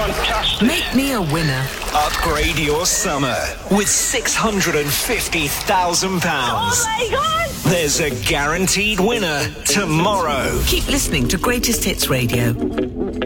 fantastic. Make me a winner. Upgrade your summer with £650,000. Oh my God! There's a guaranteed winner tomorrow. Keep listening to Greatest Hits Radio.